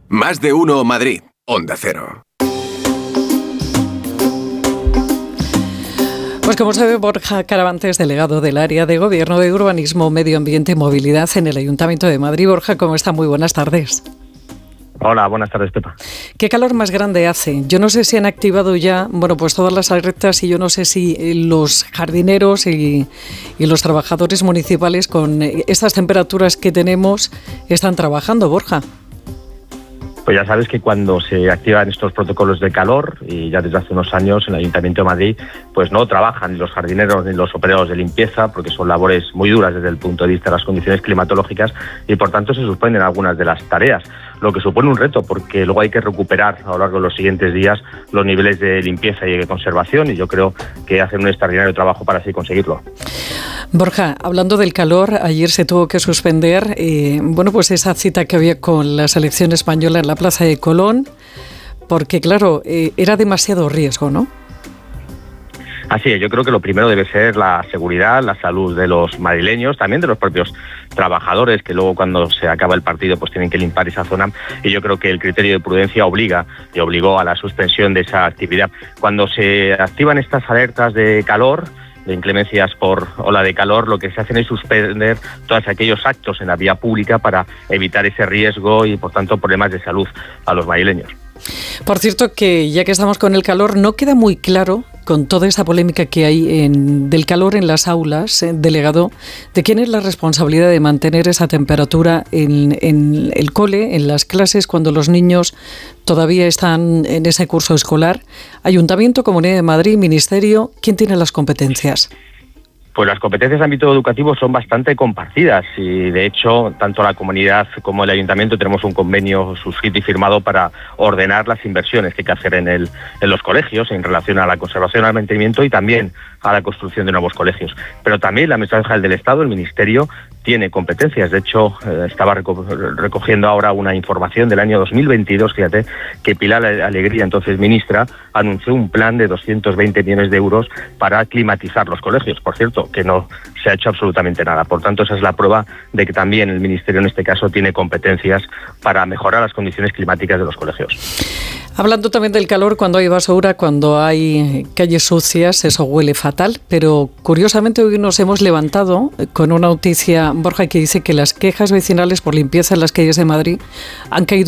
Más de uno Madrid. Onda Cero. Pues como sabe, Borja Caravantes, delegado del área de Gobierno de Urbanismo, Medio Ambiente y Movilidad en el Ayuntamiento de Madrid. Borja, ¿cómo está? Muy buenas tardes. Hola, buenas tardes, Pepa. ¿Qué calor más grande hace? Yo no sé si han activado ya, pues todas las alertas, y yo no sé si los jardineros y los trabajadores municipales con estas temperaturas que tenemos están trabajando, Borja. Pues ya sabes que cuando se activan estos protocolos de calor, y ya desde hace unos años en el Ayuntamiento de Madrid, pues no trabajan ni los jardineros ni los operarios de limpieza, porque son labores muy duras desde el punto de vista de las condiciones climatológicas, y por tanto se suspenden algunas de las tareas, lo que supone un reto, porque luego hay que recuperar a lo largo de los siguientes días los niveles de limpieza y de conservación, y yo creo que hacen un extraordinario trabajo para así conseguirlo. Borja, hablando del calor, ayer se tuvo que suspender pues esa cita que había con la selección española en la Plaza de Colón, porque claro, era demasiado riesgo, ¿no? Así es, yo creo que lo primero debe ser la seguridad, la salud de los madrileños, también de los propios trabajadores, que luego cuando se acaba el partido pues tienen que limpiar esa zona, y yo creo que el criterio de prudencia obligó a la suspensión de esa actividad. Cuando se activan estas alertas de calor, de inclemencias por ola de calor, lo que se hacen es suspender todos aquellos actos en la vía pública para evitar ese riesgo y, por tanto, problemas de salud a los madrileños. Por cierto, que ya que estamos con el calor, no queda muy claro, con toda esa polémica que hay del calor en las aulas, delegado, de quién es la responsabilidad de mantener esa temperatura en el cole, en las clases, cuando los niños todavía están en ese curso escolar. Ayuntamiento, Comunidad de Madrid, Ministerio, ¿quién tiene las competencias? Pues las competencias de ámbito educativo son bastante compartidas, y de hecho tanto la comunidad como el ayuntamiento tenemos un convenio suscrito y firmado para ordenar las inversiones que hay que hacer en los colegios en relación a la conservación, al mantenimiento y también a la construcción de nuevos colegios. Pero también la Administración General del Estado, el Ministerio, tiene competencias. De hecho, estaba recogiendo ahora una información del año 2022, fíjate, que Pilar Alegría, entonces ministra, anunció un plan de 220 millones de euros para climatizar los colegios. Por cierto, que no se ha hecho absolutamente nada. Por tanto, esa es la prueba de que también el Ministerio, en este caso, tiene competencias para mejorar las condiciones climáticas de los colegios. Hablando también del calor, cuando hay basura, cuando hay calles sucias, eso huele fatal, pero curiosamente hoy nos hemos levantado con una noticia, Borja, que dice que las quejas vecinales por limpieza en las calles de Madrid han caído